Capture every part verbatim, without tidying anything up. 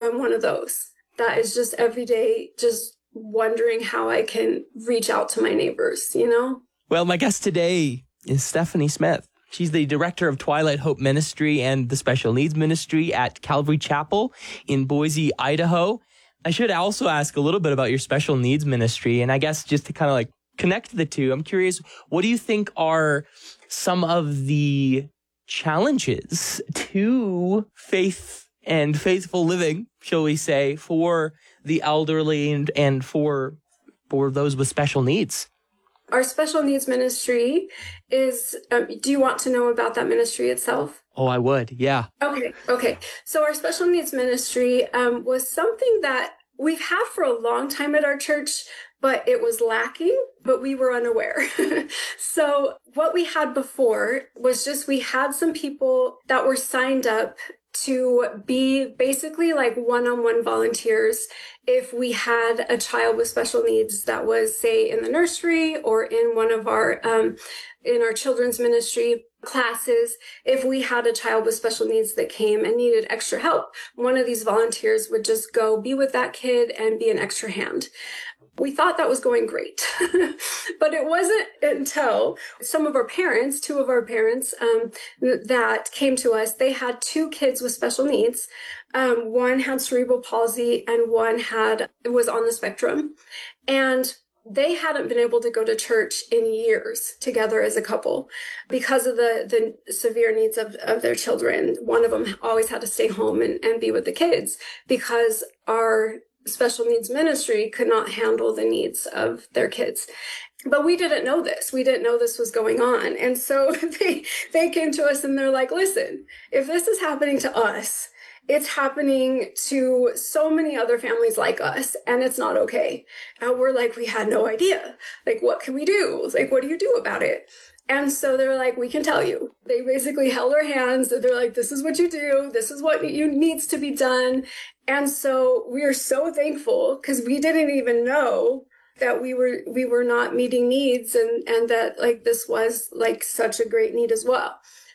I'm one of those that is just every day just wondering how I can reach out to my neighbors, you know? Well, my guest today is Stephanie Smith. She's the director of Twilight Hope Ministry and the Special Needs Ministry at Calvary Chapel in Boise, Idaho. I should also ask a little bit about your Special Needs Ministry. And I guess just to kind of like connect the two, I'm curious, what do you think are some of the challenges to faith and faithful living, shall we say, for the elderly and, and for, for those with special needs? Our special needs ministry is, um, do you want to know about that ministry itself? Oh, I would. Yeah. Okay. Okay. So our special needs ministry um, was something that we've had for a long time at our church, but it was lacking, but we were unaware. So what we had before was just, we had some people that were signed up to be basically like one-on-one volunteers if we had a child with special needs that was, say, in the nursery or in one of our, um, in our children's ministry classes. If we had a child with special needs that came and needed extra help, one of these volunteers would just go be with that kid and be an extra hand. We thought that was going great, but it wasn't until some of our parents, two of our parents um, that came to us, they had two kids with special needs. Um, one had cerebral palsy and one had was on the spectrum. And they hadn't been able to go to church in years together as a couple because of the, the severe needs of, of their children. One of them always had to stay home and, and be with the kids because our special needs ministry could not handle the needs of their kids. But we didn't know this. We didn't know this was going on. And so they, they came to us and they're like, listen, if this is happening to us, it's happening to so many other families like us, and it's not okay. And we're like, we had no idea. Like, what can we do? Like, what do you do about it? And so they're like, we can tell you. They basically held our hands. They're like, this is what you do. This is what you needs to be done. And so we are so thankful because we didn't even know that we were we were not meeting needs and, and that like this was like such a great need as well.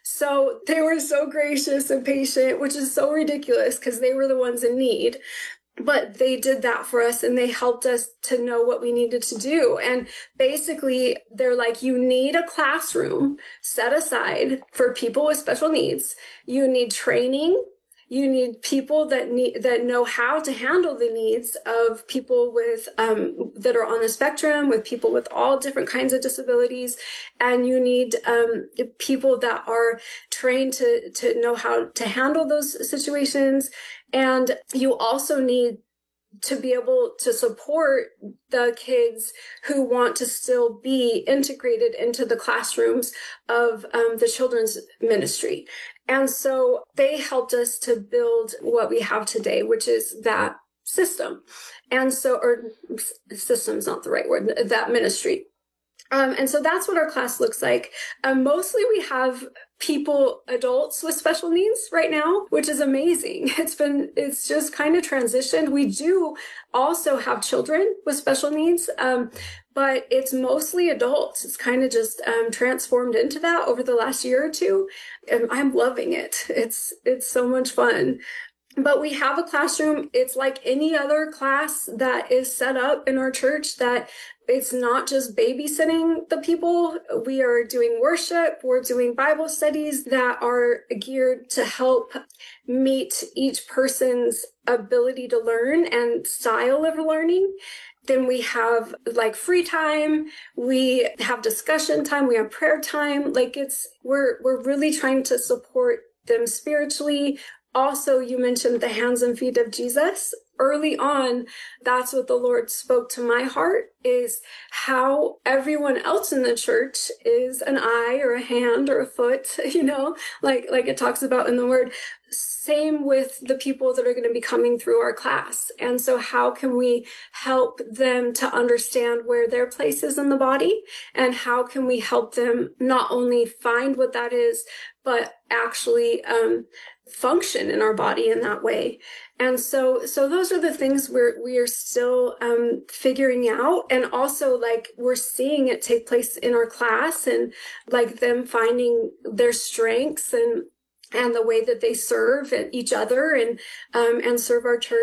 So they were so gracious and patient, which is so ridiculous because they were the ones in need. But they did that for us and they helped us to know what we needed to do. And basically, they're like, you need a classroom set aside for people with special needs. You need training. You need people that need that know how to handle the needs of people with um, that are on the spectrum, with people with all different kinds of disabilities, and you need um, people that are trained to to know how to handle those situations. And you also need to be able to support the kids who want to still be integrated into the classrooms of um, the children's ministry. And so they helped us to build what we have today, which is that system. And so, or system's not the right word, that ministry. Um, and so that's what our class looks like. Um, mostly we have people, adults with special needs right now, which is amazing. It's been, it's just kind of transitioned. We do also have children with special needs, um, but it's mostly adults. It's kind of just um, transformed into that over the last year or two. And I'm loving it. It's, it's so much fun. But we have a classroom. It's like any other class that is set up in our church, that it's not just babysitting the people. We are doing worship. We're doing Bible studies that are geared to help meet each person's ability to learn and style of learning. Then we have like free time. We have discussion time. We have prayer time. Like it's, we're, we're really trying to support them spiritually. Also, you mentioned the hands and feet of Jesus. Early on, that's what the Lord spoke to my heart, is how everyone else in the church is an eye or a hand or a foot, you know, like, like it talks about in the word. Same with the people that are going to be coming through our class. And so how can we help them to understand where their place is in the body? And how can we help them not only find what that is, but actually um, function in our body in that way? And so, so those are the things we're, we are still um, figuring out. And also, like, we're seeing it take place in our class, and like them finding their strengths and and the way that they serve each other and um, and serve our church.